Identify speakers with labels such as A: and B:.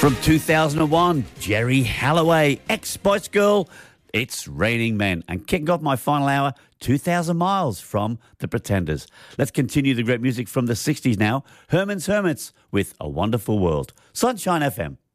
A: From 2001, Jerry Halloway, ex-Spice Girl, It's Raining Men. And kicking off my final hour, 2,000 Miles from The Pretenders. Let's continue the great music from the 60s now. Herman's Hermits with A Wonderful World. Sunshine FM.